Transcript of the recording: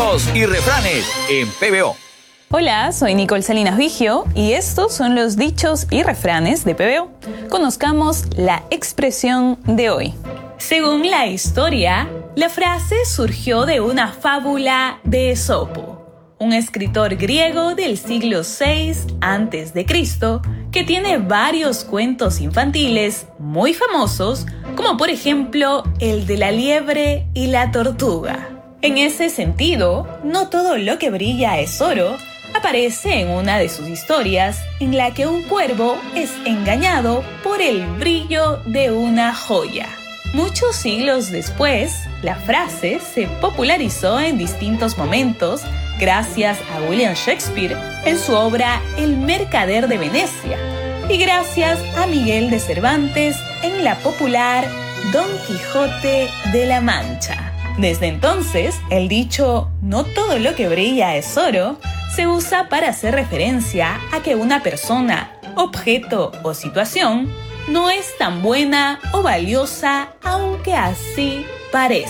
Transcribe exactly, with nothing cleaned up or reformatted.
Dichos y refranes en P B O. Hola, soy Nicole Salinas Vigio y estos son los dichos y refranes de P B O. Conozcamos la expresión de hoy. Según la historia, la frase surgió de una fábula de Esopo, un escritor griego del siglo seis antes de Cristo que tiene varios cuentos infantiles muy famosos, como por ejemplo el de la liebre y la tortuga. En ese sentido, no todo lo que brilla es oro aparece en una de sus historias en la que un cuervo es engañado por el brillo de una joya. Muchos siglos después, la frase se popularizó en distintos momentos gracias a William Shakespeare en su obra El Mercader de Venecia y gracias a Miguel de Cervantes en la popular Don Quijote de la Mancha. Desde entonces, el dicho "no todo lo que brilla es oro" se usa para hacer referencia a que una persona, objeto o situación no es tan buena o valiosa, aunque así parezca.